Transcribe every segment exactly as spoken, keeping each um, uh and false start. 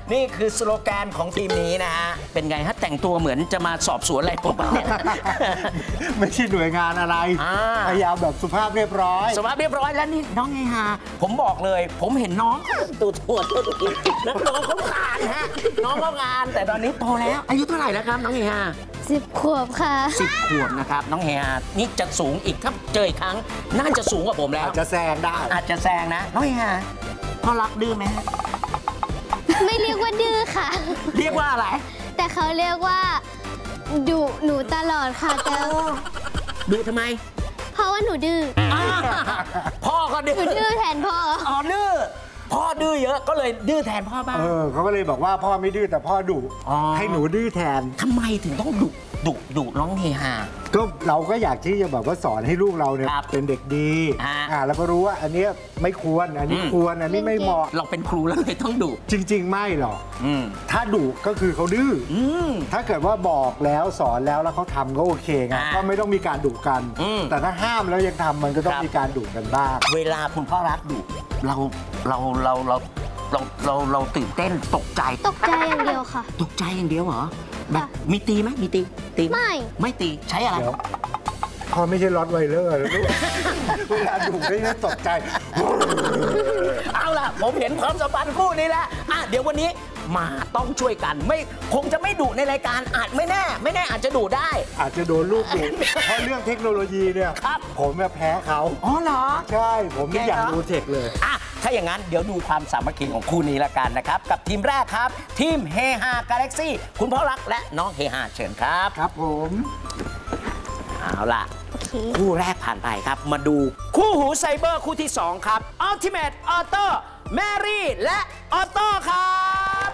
นี่คือสโลแกนของทีมนี้นะฮะเป็นไงฮะแต่งตัวเหมือนจะมาสอบสวนอะไรผมเนี่ยไม่ใช่หน่วยงานอะไรพยายามแบบสุภาพเรียบร้อยสุภาพเรียบร้อยแล้วนี่น้องเฮฮาผมบอกเลย ผมเห็นน้องตัวตัวตัวตัวแล้วน้องเขางานฮะน้องเขางานแต่ตอนนี้โตแล้วอายุเท่าไหร่แล้วครับน้องเฮฮาสิบขวบค่ะสิบขวบนะครับน้องเฮฮานี่จะสูงอีกครับเจออีกครั้งน่าจะสูงกว่าผมแล้วอาจจะแซงได้อาจจะแซงนะน้องเฮฮาพ่อรักดื้อไหมฮะไม่เรียกว่าดื้อค่ะเรียกว่าอะไรแต่เขาเรียกว่าดุหนูตลอดค่ะแต่ดุทำไมเพราะว่าหนูดื้อพ่อก็ดื้อหนูดื้อแทนพ่ออ๋อดื้อพ่อดื้อเยอะก็เลยดื้อแทนพ่อบ้างเออเขาก็เลยบอกว่าพ่อไม่ดื้อแต่พ่อดุให้หนูดื้อแทนทำไมถึงต้องดุดุดุน้องเฮฮาก็เราก็อยากที่จะแบบว่าสอนให้ลูกเราเนี่ยเป็นเด็กดีอ่าแล้วก็รู้ว่าอันนี้ไม่ควรอันนี้ควรอันนี้ไม่เหมาะเราเป็นครูแล้วเลยต้องดุจริงๆไม่หรอกถ้าดุก็คือเขาดื้อถ้าเกิดว่าบอกแล้วสอนแล้วแล้วเขาทำก็โอเคไงก็ไม่ต้องมีการดุกันแต่ถ้าห้ามแล้วยังทำมันก็ต้องมีการดุกันบ้างเวลาคุณพ่อรักดุเราเราเราเราเราเราเราตื่นเต้นตกใจตกใจอย่างเดียวค่ะตกใจอย่างเดียวเหรอแบบมีตีไหมมีตีตีไม่ไม่ตีใช้อะไรพอไม่ใช่รถไวเลอร์ลูกเวลาดุไม่ได้ตกใจเอาล่ะผมเห็นความสัมพันธ์คู่นี้แล้วอ่ะเดี๋ยววันนี้มาต้องช่วยกันไม่คงจะไม่ดุในรายการอาจไม่แน่ไม่แน่อาจจะดุได้อาจจะโดนลูกดุเพราะเรื่องเทคโนโลยีเนี่ยผมเนี่ยแพ้เขาอ๋อเหรอใช่ผมไม่อยากดูเทคเลยอ่ะถ้าอย่างนั้นเดี๋ยวดูความสามัคคีของคู่นี้ละกันนะครับกับทีมแรกครับทีมเฮฮากาแล็กซี่คุณพ่อรักและน้องเฮฮาเชิญครับครับผมเอาล่ะคู่แรกผ่านไปครับมาดูคู่หูไซเบอร์คู่ที่สองครับ Ultimate Auto แมรี่และออโต้ครับ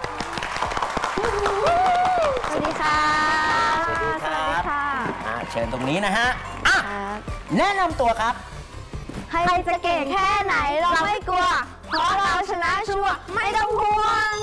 สวัสดีค่ะสวัสดีครับเชิญตรงนี้นะฮะอ่ะแนะนำตัวครับใครจะเก่งแค่ไหนเราไม่กลัวเพราะเราชนะชัวร์ไม่ต้องห่วง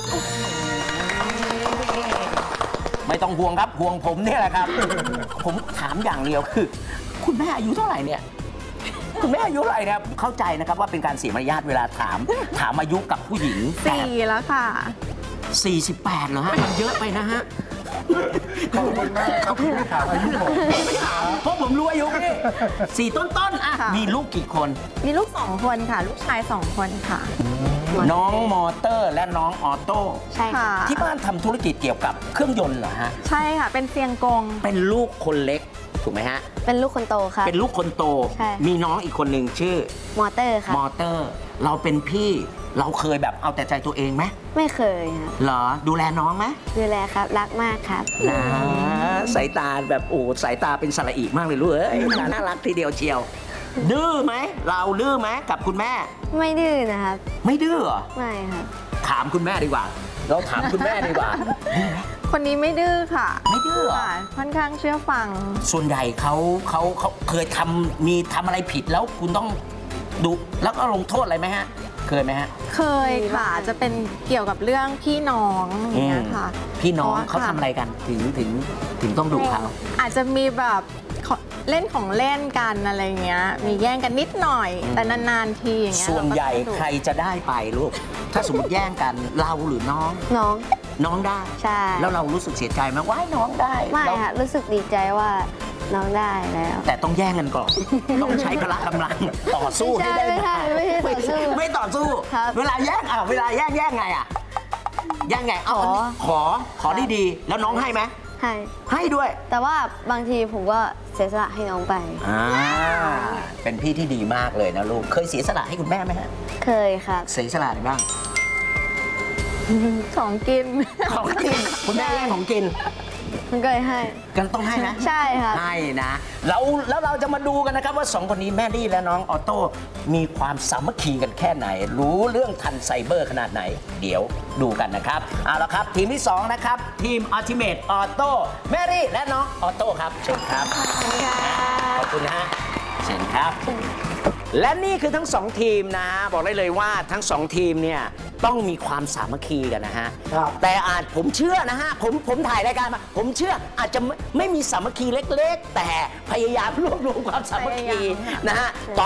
ไม่ต้องห่วงครับห่วงผมเนี่ยแหละครับ ผมถามอย่างเดียวคือคุณแม่อายุเท่าไหร่เนี่ยคุณแม่อายุเท่าไหร่ครับเข้าใจนะครับว่าเป็นการเสียมารยาทเวลาถามถามอายุกับผู้หญิงสี่แล้วค่ะสี่สิบแปดเหรอฮะมันเยอะไปนะฮะขอบคุณมากครับที่ไม่ถามอายุผมไม่ถามเพราะผมรู้อายุนี่สี่ต้นๆอ่ะมีลูกกี่คนมีลูกสองคนค่ะลูกชายสองคนค่ะน้องมอเตอร์และน้องออโต้ใช่ค่ะที่บ้านทำธุรกิจเกี่ยวกับเครื่องยนต์เหรอฮะใช่ค่ะเป็นเซียงกงเป็นลูกคนเล็กถูกไหมฮะเป็นลูกคนโตค่ะเป็นลูกคนโตมีน้องอีกคนหนึ่งชื่อมอเตอร์ค่ะมอเตอร์เราเป็นพี่เราเคยแบบเอาแต่ใจตัวเองไหมไม่เคยครับเหรอดูแลน้องไหมดูแลครับรักมากครับนะสายตาแบบโอ้สายตาเป็นสระอีมากเลยลูกเอ้ยน่ารักทีเดียวเชียวดื้อไหมเราดื้อไหมกับคุณแม่ไม่ดื้อนะครับไม่ดื้อเหรอไม่ครับถามคุณแม่ดีกว่าเราถามคุณแม่ดีกว่าคนนี้ไม่ดื้อค่ะไม่ดื้อค่ะค่อนข้างเชื่อฟังส่วนใหญ่เขาเขาเขาเคยทำมีทำอะไรผิดแล้วคุณต้องดุแล้วก็ลงโทษอะไรไหมฮะเคยไหมฮะเคยค่ะจะเป็นเกี่ยวกับเรื่องพี่น้องอย่างเงี้ยค่ะพี่น้องเขาทำอะไรกันถึงถึงถึงต้องดุเขาอาจจะมีแบบเล่นของเล่นกันอะไรเงี้ยมีแย่งกันนิดหน่อยแต่นานๆทีอย่างเงี้ยส่วนใหญ่ใครจะได้ไปลูกถ้าสมมติแย่งกันเราหรือน้องน้องน้องได้ใช่แล้วเรารู้สึกเสียใจไหมว่าน้องได้ไม่ค่ะรู้สึกดีใจว่าน้องได้แล้วแต่ต้องแย่งกันก่อนต้องใช้พละกำลังต่อสู้ให้ได้ไม่ใช่ไม่ต่อสู้ไม่ต่อสู้เวลาแย่งอ่ะเวลาแย่งแย่งไงอ่ะแย่งไงเอาขอขอดีๆแล้วน้องให้ไหมให้ให้ด้วยแต่ว่าบางทีผมก็เสียสละให้น้องไปอ่าเป็นพี่ที่ดีมากเลยนะลูกเคยเสียสละให้คุณแม่ไหมฮะเคยครับเสียสละอะไรบ้างของกินของกินคุณแม่แย่งของกินมันก็เลยให้กันต้องให้นะใช่ครับให้นะแล้วแล้วเราจะมาดูกันนะครับว่าสองคนนี้แม่ลี่และน้องออโต้มีความสามัคคีกันแค่ไหนรู้เรื่องทันไซเบอร์ขนาดไหนเดี๋ยวดูกันนะครับเอาละครับทีมที่สองนะครับทีม Ultimate Auto แม่ลี่และน้องออโต้ครับเชิญครับขอบคุณค่ะขอบคุณฮะเชิญครับและนี่คือทั้งสองทีมนะบอกได้เลยว่าทั้งสองทีมเนี่ยต้องมีความสามัคคีกันนะฮะแต่อาจผมเชื่อนะฮะผมผมถ่ายรายการมาผมเชื่ออาจจะไม่ไม่มีสามัคคีเล็กๆแต่พยายามรวบรวมความสามัคคีนะฮะ